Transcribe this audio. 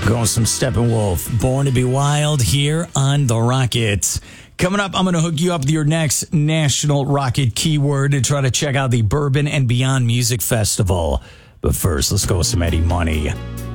Going some Steppenwolf, Born to Be Wild here on The Rocket. Coming up, I'm going to hook you up with your next National Rocket keyword to try to check out the Bourbon and Beyond Music Festival. But first, let's go with some Eddie Money.